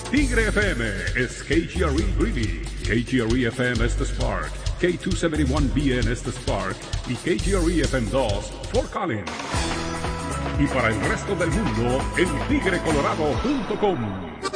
Tigre FM es KGRE Greeley, KGRE FM es The Spark, K271BN es The Spark y KGRE FM 2 Fort Collins. Y para el resto del mundo, en tigrecolorado.com.